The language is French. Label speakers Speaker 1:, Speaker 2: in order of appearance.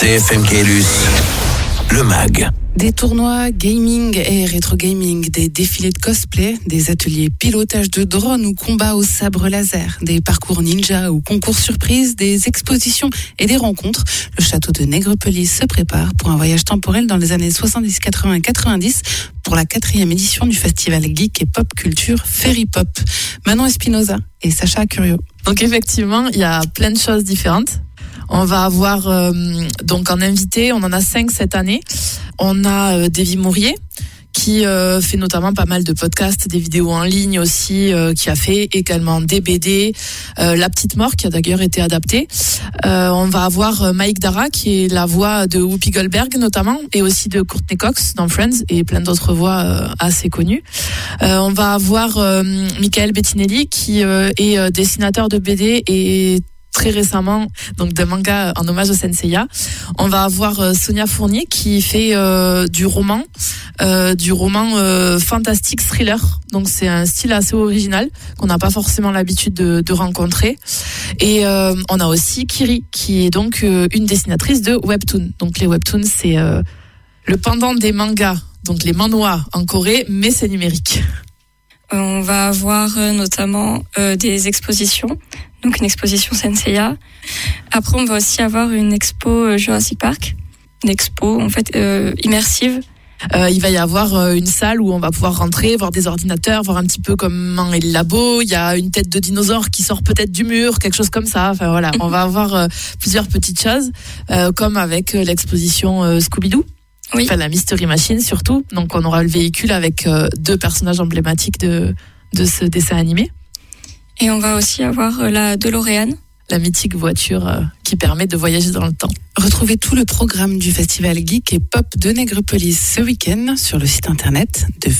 Speaker 1: TFM Caylus, le MAG.
Speaker 2: Des tournois gaming et rétro gaming, des défilés de cosplay, des ateliers pilotage de drones ou combats au sabre laser, des parcours ninja ou concours surprises, des expositions et des rencontres. Le château de Nègrepelisse se prépare pour un voyage temporel dans les années 70, 80 et 90 pour la 4e édition du festival geek et pop culture Ferry Pop. Manon Espinosa et Sacha Curio.
Speaker 3: Donc effectivement, il y a plein de choses différentes. On va avoir donc en invité, on en a 5 cette année. On a Davy Mourier qui fait notamment pas mal de podcasts, des vidéos en ligne aussi, qui a fait également des BD, La Petite Mort qui a d'ailleurs été adaptée. On va avoir Mike Dara qui est la voix de Whoopi Goldberg notamment et aussi de Courtney Cox dans Friends et plein d'autres voix assez connues. On va avoir Michael Bettinelli qui est dessinateur de BD et très récemment, donc de manga en hommage au Senseiya. On va avoir Sonia Fournier qui fait du roman fantastique thriller. Donc c'est un style assez original qu'on n'a pas forcément l'habitude de rencontrer. Et on a aussi Kiri qui est donc une dessinatrice de webtoon. Donc les webtoons c'est le pendant des mangas, donc les manhwas en Corée, mais c'est numérique.
Speaker 4: On va avoir notamment des expositions, donc une exposition Senseiya. Après, on va aussi avoir une expo Jurassic Park, une expo en fait immersive.
Speaker 3: Il va y avoir une salle où on va pouvoir rentrer, voir des ordinateurs, voir un petit peu comment est le labo. Il y a une tête de dinosaure qui sort peut-être du mur, quelque chose comme ça. Enfin voilà, on va avoir plusieurs petites choses, comme avec l'exposition Scooby-Doo.
Speaker 4: Oui.
Speaker 3: Enfin, la Mystery Machine surtout. Donc on aura le véhicule avec 2 personnages emblématiques de ce dessin animé.
Speaker 4: Et on va aussi avoir la DeLorean.
Speaker 3: La mythique voiture qui permet de voyager dans le temps.
Speaker 2: Retrouvez tout le programme du festival geek et pop de Nègrepelisse ce week-end sur le site internet de